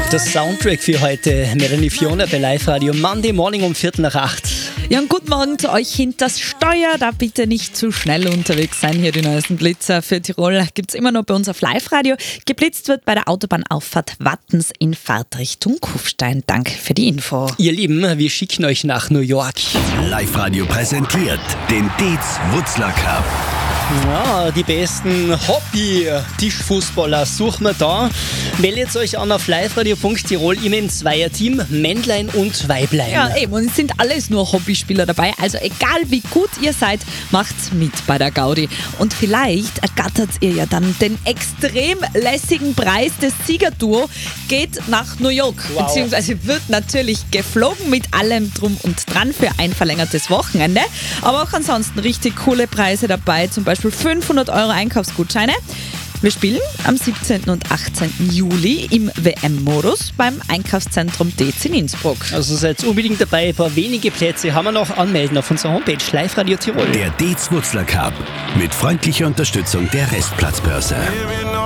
Das Soundtrack für heute, Melanie Fiona bei Live Radio, Monday Morning um 7:45. Ja, und guten Morgen zu euch hinters Steuer. Da bitte nicht zu schnell unterwegs sein. Hier die neuesten Blitzer für Tirol gibt es immer noch bei uns auf Live-Radio. Geblitzt wird bei der Autobahnauffahrt Wattens in Fahrtrichtung Kufstein. Danke für die Info. Ihr Lieben, wir schicken euch nach New York. Live-Radio präsentiert den Dietz-Wutzler Cup. Ja, die besten Hobby-Tischfußballer suchen wir da. Meldet euch an auf liveradio.tirol, immer im Zweierteam, Männlein und Weiblein. Ja, eben, und es sind alles nur Hobbyspieler dabei. Also egal wie gut ihr seid, macht's mit bei der Gaudi. Und vielleicht ergattert ihr ja dann den extrem lässigen Preis. Das Siegerduo geht nach New York. Wow. Beziehungsweise wird natürlich geflogen mit allem drum und dran für ein verlängertes Wochenende. Aber auch ansonsten richtig coole Preise dabei. Zum Beispiel 500 € Einkaufsgutscheine. Wir spielen am 17. und 18. Juli im WM-Modus beim Einkaufszentrum Dietz in Innsbruck. Also seid unbedingt dabei, ein paar wenige Plätze haben wir noch. Anmelden auf unserer Homepage Live Radio Tirol. Der Dietz-Wutzler Cup mit freundlicher Unterstützung der Restplatzbörse.